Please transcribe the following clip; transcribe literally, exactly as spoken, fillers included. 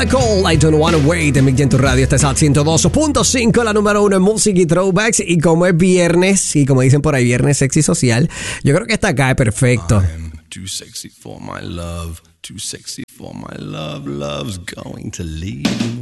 Cole, I don't wanna wait. En Big en tu radio, esta es Hot ciento dos punto cinco, la número uno en música y throwbacks. Y como es viernes, y como dicen por ahí, viernes sexy social, yo creo que esta cae perfecto. I'm too sexy for my love, too sexy for my love, love's going to leave me.